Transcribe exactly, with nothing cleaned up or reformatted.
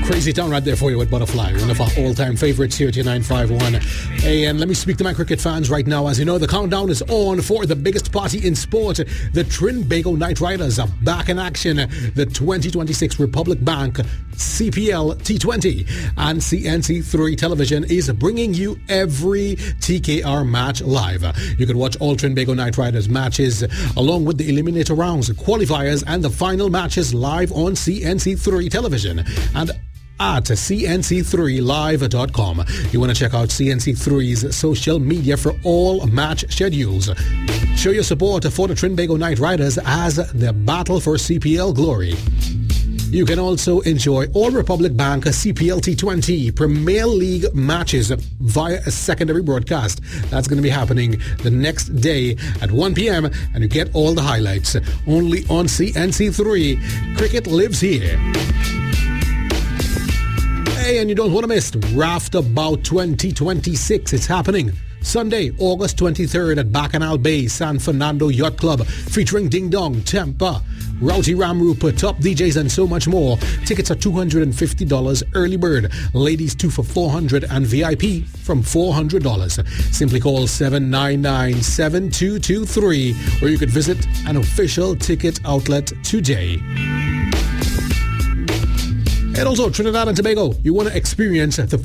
Crazy Town right there for you with Butterfly, one of our all-time favorites here at nine five one. Hey, and let me speak to my cricket fans right now. As you know, the countdown is on for the biggest party in sport. The Trinbago Knight Riders are back in action. The twenty twenty-six Republic Bank C P L T twenty and C N C three Television is bringing you every T K R match live. You can watch all Trinbago Knight Riders matches along with the eliminator rounds, qualifiers, and the final matches live on C N C three Television and at C N C three live dot com. You want to check out C N C three's social media for all match schedules. Show your support for the Trinbago Knight Riders as the battle for C P L glory. You can also enjoy all Republic Bank C P L T twenty Premier League matches via a secondary broadcast. That's going to be happening the next day at one p.m. and you get all the highlights only on C N C three. Cricket lives here. Hey, and you don't want to miss Raftabout twenty twenty-six. It's happening Sunday, August twenty-third at Bacchanal Bay, San Fernando Yacht Club, featuring Ding Dong, Tempa, Rowdy Ram Rupert, top D Js, and so much more. Tickets are two hundred fifty dollars early bird, ladies two for four hundred dollars, and V I P from four hundred dollars. Simply call seven nine nine, seven two two three, or you could visit an official ticket outlet today. And also, Trinidad and Tobago, you want to experience the